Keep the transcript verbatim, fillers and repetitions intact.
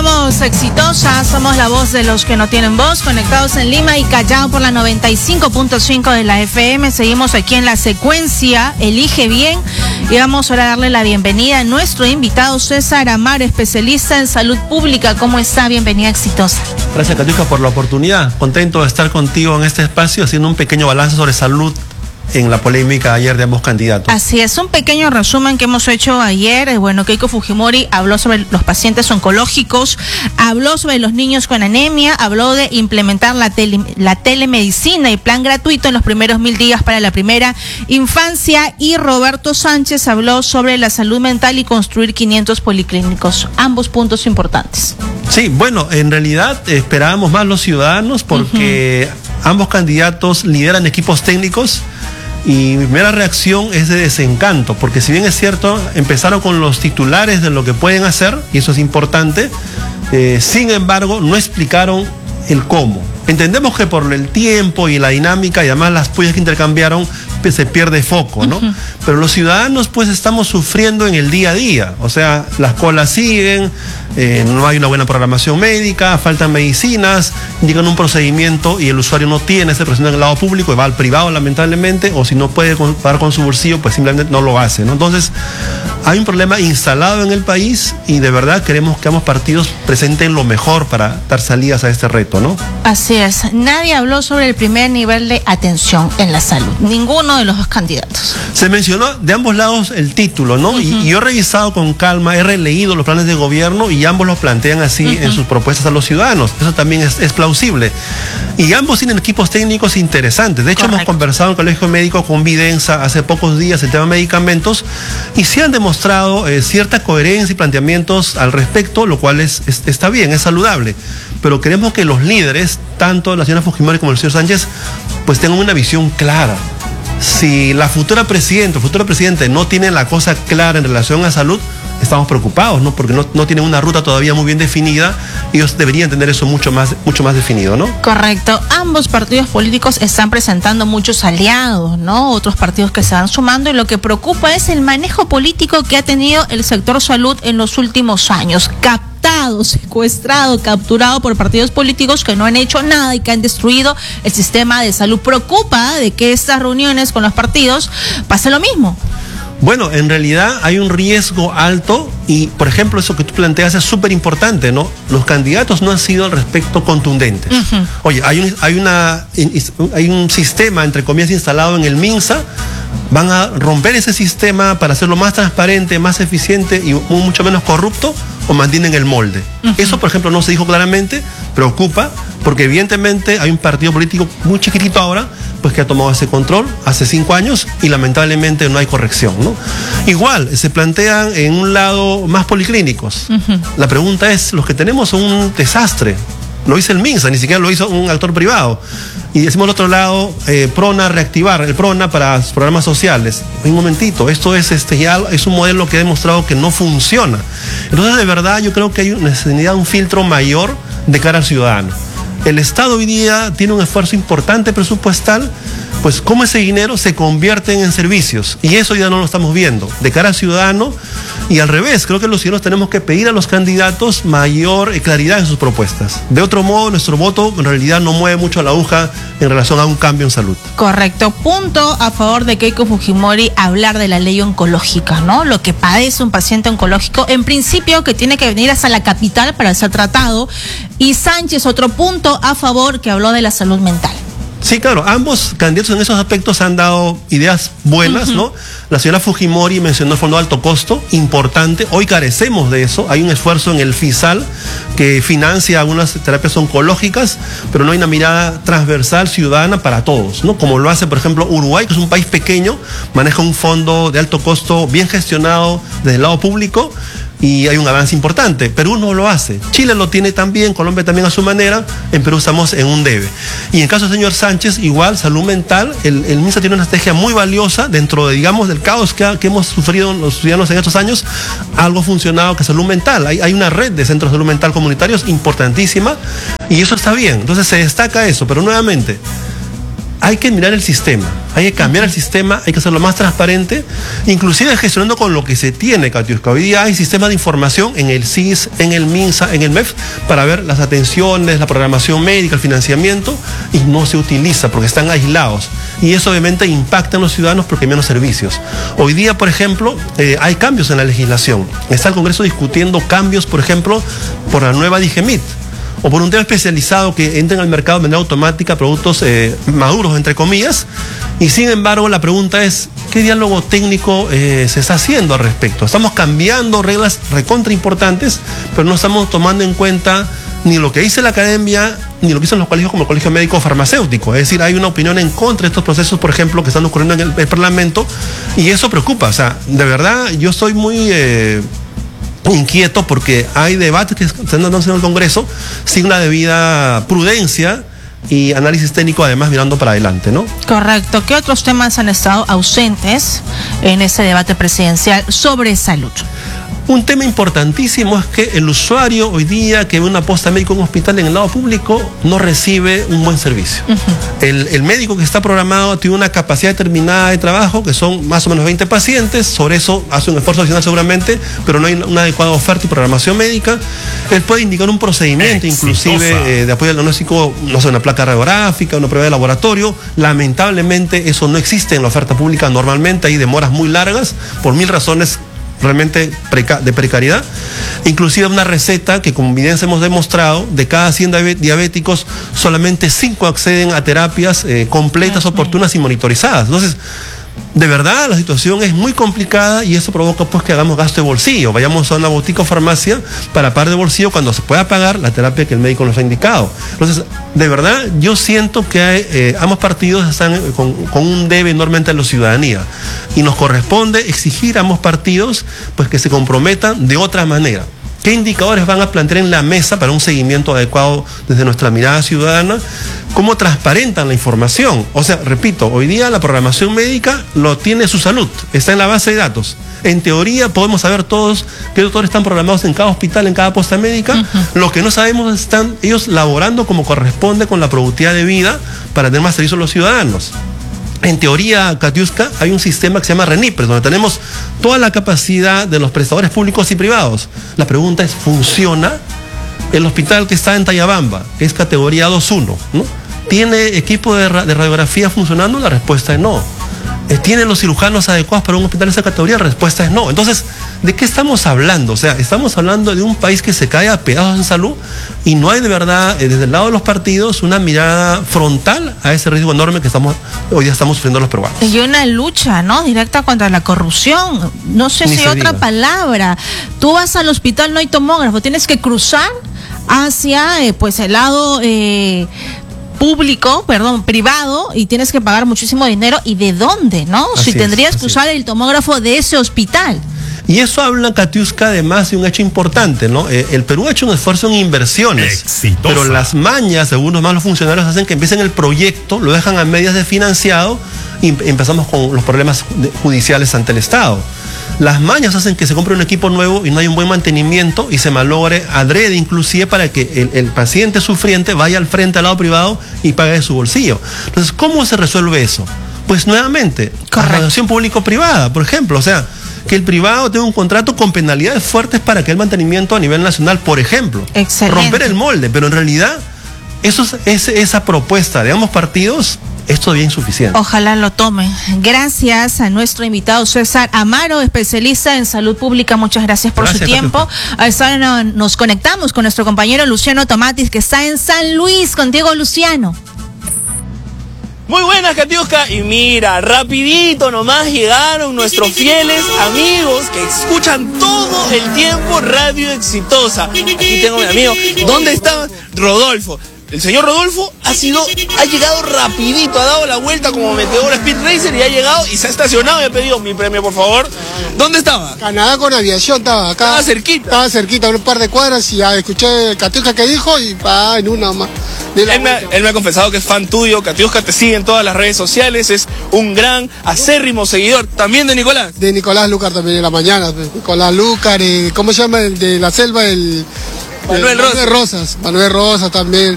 Somos exitosas, somos la voz de los que no tienen voz, conectados en Lima y Callao por la noventa y cinco punto cinco de la F M. Seguimos aquí en la secuencia Elige Bien y vamos ahora a darle la bienvenida a nuestro invitado César Amar, especialista en salud pública. ¿Cómo está? Bienvenida, exitosa. Gracias, Catiuca, por la oportunidad. Contento de estar contigo en este espacio haciendo un pequeño balance sobre salud en la polémica ayer de ambos candidatos. Así es, un pequeño resumen que hemos hecho ayer. Bueno, Keiko Fujimori habló sobre los pacientes oncológicos, habló sobre los niños con anemia, habló de implementar la, tele, la telemedicina y plan gratuito en los primeros mil días para la primera infancia, y Roberto Sánchez habló sobre la salud mental y construir quinientos policlínicos. Ambos puntos importantes. Sí, bueno, en realidad esperábamos más los ciudadanos porque uh-huh. ambos candidatos lideran equipos técnicos. Y mi primera reacción es de desencanto, porque si bien es cierto, empezaron con los titulares de lo que pueden hacer, y eso es importante, eh, sin embargo, no explicaron el cómo. Entendemos que por el tiempo y la dinámica y además las pullas que intercambiaron, pues, se pierde foco, ¿no? Uh-huh. Pero los ciudadanos pues estamos sufriendo en el día a día, o sea, las colas siguen, eh, no hay una buena programación médica, faltan medicinas, llegan un procedimiento y el usuario no tiene ese procedimiento en el lado público y va al privado lamentablemente, o si no puede pagar con su bolsillo, pues simplemente no lo hace, ¿no? Entonces, hay un problema instalado en el país y de verdad queremos que ambos partidos presenten lo mejor para dar salidas a este reto, ¿no? Así es, nadie habló sobre el primer nivel de atención en la salud, ninguno de los dos candidatos. Se mencionó de ambos lados el título, ¿no? Uh-huh. y, y yo he revisado con calma, he releído los planes de gobierno y ambos los plantean así uh-huh. en sus propuestas a los ciudadanos. Eso también es, es plausible. Y ambos tienen equipos técnicos interesantes. De hecho, Correcto. hemos conversado en el Colegio Médico con Videnza hace pocos días el tema de medicamentos y sí han demostrado eh, cierta coherencia y planteamientos al respecto, lo cual es, es, está bien, es saludable. Pero queremos que los líderes, tanto la señora Fujimori como el señor Sánchez, pues tengan una visión clara. Si la futura presidenta o futuro presidente no tiene la cosa clara en relación a salud, estamos preocupados, ¿no? Porque no, no tienen una ruta todavía muy bien definida. Ellos deberían tener eso mucho más, mucho más definido, ¿no? Correcto. Ambos partidos políticos están presentando muchos aliados, ¿no? Otros partidos que se van sumando, y lo que preocupa es el manejo político que ha tenido el sector salud en los últimos años. Captado, secuestrado, capturado por partidos políticos que no han hecho nada y que han destruido el sistema de salud. Preocupa de que estas reuniones con los partidos pase lo mismo. Bueno, en realidad hay un riesgo alto y, por ejemplo, eso que tú planteas es súper importante, ¿no? Los candidatos no han sido al respecto contundentes. Uh-huh. Oye, hay un, hay, una, hay un sistema, entre comillas, instalado en el MINSA. ¿Van a romper ese sistema para hacerlo más transparente, más eficiente y mucho menos corrupto, o mantienen el molde? Uh-huh. Eso, por ejemplo, no se dijo claramente, preocupa, porque evidentemente hay un partido político muy chiquitito ahora, pues que ha tomado ese control hace cinco años y lamentablemente no hay corrección, ¿no? Igual, se plantean en un lado más policlínicos. Uh-huh. La pregunta es, los que tenemos son un desastre. Lo hizo el MINSA, ni siquiera lo hizo un actor privado. Y decimos al otro lado, eh, PRONA, reactivar el PRONA para sus programas sociales. Un momentito, esto es, este, ya es un modelo que ha demostrado que no funciona. Entonces, de verdad, yo creo que hay necesidad de un filtro mayor de cara al ciudadano. El Estado hoy día tiene un esfuerzo importante presupuestal, pues cómo ese dinero se convierte en servicios, y eso ya no lo estamos viendo de cara al ciudadano. Y al revés, creo que los ciudadanos tenemos que pedir a los candidatos mayor claridad en sus propuestas. De otro modo, nuestro voto en realidad no mueve mucho la aguja en relación a un cambio en salud. Correcto. Punto a favor de Keiko Fujimori hablar de la ley oncológica, ¿no? Lo que padece un paciente oncológico, en principio, que tiene que venir hasta la capital para ser tratado. Y Sánchez, otro punto a favor, que habló de la salud mental. Sí, claro, ambos candidatos en esos aspectos han dado ideas buenas, uh-huh. ¿no? La señora Fujimori mencionó el fondo de alto costo, importante. Hoy carecemos de eso. Hay un esfuerzo en el FISAL que financia algunas terapias oncológicas, pero no hay una mirada transversal ciudadana para todos, ¿no? Como lo hace, por ejemplo, Uruguay, que es un país pequeño, maneja un fondo de alto costo bien gestionado desde el lado público, y hay un avance importante. Perú no lo hace. Chile lo tiene también, Colombia también a su manera. En Perú estamos en un debe. Y en el caso del señor Sánchez, igual, salud mental. El, el MINSA tiene una estrategia muy valiosa dentro de, digamos, del caos que, ha, que hemos sufrido los ciudadanos en estos años. Algo funcionado que salud mental. Hay, hay una red de centros de salud mental comunitarios importantísima y eso está bien. Entonces se destaca eso, pero nuevamente hay que mirar el sistema. Hay que cambiar el sistema, hay que hacerlo más transparente, inclusive gestionando con lo que se tiene, Katiuska. Hoy día hay sistemas de información en el C I S, en el MINSA, en el M E F, para ver las atenciones, la programación médica, el financiamiento, y no se utiliza porque están aislados. Y eso obviamente impacta en los ciudadanos porque hay menos servicios. Hoy día, por ejemplo, eh, hay cambios en la legislación. Está el Congreso discutiendo cambios, por ejemplo, por la nueva DIGEMIT, o por un tema especializado que entren al mercado de manera automática productos eh, maduros, entre comillas, y sin embargo la pregunta es, ¿qué diálogo técnico eh, se está haciendo al respecto? Estamos cambiando reglas recontra importantes, pero no estamos tomando en cuenta ni lo que dice la academia, ni lo que dicen los colegios como el Colegio Médico Farmacéutico. Es decir, hay una opinión en contra de estos procesos, por ejemplo, que están ocurriendo en el, el Parlamento, y eso preocupa. O sea, de verdad, yo soy muy... Eh, inquieto porque hay debates que se están dando en el Congreso sin la debida prudencia y análisis técnico, además mirando para adelante, ¿no? Correcto. ¿Qué otros temas han estado ausentes en ese debate presidencial sobre salud? Un tema importantísimo es que el usuario hoy día que ve una posta médica en un hospital en el lado público no recibe un buen servicio. Uh-huh. el, el médico que está programado tiene una capacidad determinada de trabajo, que son más o menos veinte pacientes, sobre eso hace un esfuerzo adicional seguramente, pero no hay una adecuada oferta y programación médica. Él puede indicar un procedimiento, Exitosa. inclusive eh, de apoyo al diagnóstico, no sé, una placa radiográfica, una prueba de laboratorio. Lamentablemente eso no existe en la oferta pública normalmente, hay demoras muy largas por mil razones realmente preca de precariedad. Inclusive una receta que, como evidencia hemos demostrado, de cada cien diabéticos solamente cinco acceden a terapias eh, completas, oportunas y monitorizadas. Entonces, de verdad la situación es muy complicada y eso provoca pues que hagamos gasto de bolsillo, vayamos a una botica o farmacia para pagar de bolsillo cuando se pueda pagar la terapia que el médico nos ha indicado. Entonces, de verdad yo siento que hay, eh, ambos partidos están con, con un debe enormemente a la ciudadanía y nos corresponde exigir a ambos partidos pues que se comprometan de otra manera. ¿Qué indicadores van a plantear en la mesa para un seguimiento adecuado desde nuestra mirada ciudadana? ¿Cómo transparentan la información? O sea, repito, hoy día la programación médica lo tiene su salud, está en la base de datos. En teoría podemos saber todos qué doctores están programados en cada hospital, en cada posta médica. Uh-huh. Lo que no sabemos es están ellos laborando como corresponde con la productividad de vida para tener más servicios a los ciudadanos. En teoría, Katiuska, hay un sistema que se llama RENIPRES, donde tenemos toda la capacidad de los prestadores públicos y privados. La pregunta es, ¿funciona? El hospital que está en Tayabamba es categoría dos uno, ¿no? ¿Tiene equipo de, ra de radiografía funcionando? La respuesta es no. ¿Tienen los cirujanos adecuados para un hospital de esa categoría? La respuesta es no. Entonces, ¿de qué estamos hablando? O sea, estamos hablando de un país que se cae a pedazos en salud y no hay de verdad, eh, desde el lado de los partidos, una mirada frontal a ese riesgo enorme que estamos hoy día estamos sufriendo los peruanos. Y una lucha, ¿no? Directa contra la corrupción. No sé Ni si otra diga. palabra. Tú vas al hospital, no hay tomógrafo, tienes que cruzar hacia, eh, pues, el lado... Eh, público, perdón, privado, y tienes que pagar muchísimo dinero. ¿Y de dónde, no? Así si tendrías es, que usar es. el tomógrafo de ese hospital. Y eso habla, Katiuska, además de un hecho importante, ¿no? Eh, el Perú ha hecho un esfuerzo en inversiones, Exitosa. pero las mañas de algunos malos funcionarios hacen que empiecen el proyecto, lo dejan a medias de financiado y empezamos con los problemas judiciales ante el Estado. Las mañas hacen que se compre un equipo nuevo y no hay un buen mantenimiento y se malogre adrede inclusive para que el, el paciente sufriente vaya al frente al lado privado y pague de su bolsillo. Entonces, ¿cómo se resuelve eso? Pues nuevamente, relación público-privada, por ejemplo, o sea, que el privado tenga un contrato con penalidades fuertes para que el mantenimiento a nivel nacional, por ejemplo. Excelente. Romper el molde, pero en realidad eso es, es, esa propuesta de ambos partidos es todavía insuficiente. Ojalá lo tomen. Gracias a nuestro invitado César Amaro, especialista en salud pública. Muchas gracias por gracias, su tiempo. Ahora nos conectamos con nuestro compañero Luciano Tomatis, que está en San Luis. Contigo, Luciano. Muy buenas, Katiuska. Y mira, rapidito nomás llegaron nuestros fieles amigos que escuchan todo el tiempo Radio Exitosa. Aquí tengo a mi amigo. ¿Dónde está Rodolfo? El señor Rodolfo ha sido, ha llegado rapidito, ha dado la vuelta como meteor Speed Racer y ha llegado y se ha estacionado y ha pedido mi premio, por favor. ¿Dónde estaba? Canadá con aviación estaba acá. Estaba cerquita. Estaba cerquita, un par de cuadras y ya escuché el Katiuska que dijo y pa, en una más. Él me, él me ha confesado que es fan tuyo, Katiuska te sigue en todas las redes sociales, es un gran, acérrimo seguidor. ¿También de Nicolás? De Nicolás Lucar también en la mañana. Nicolás Lucar, eh, ¿cómo se llama el de la selva? El... Manuel, Manuel Rosas. Rosas, Manuel Rosas también.